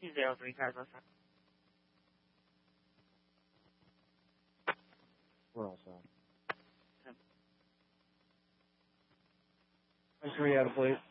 203 Cardinal. We're all set. Okay. 3 out of plate.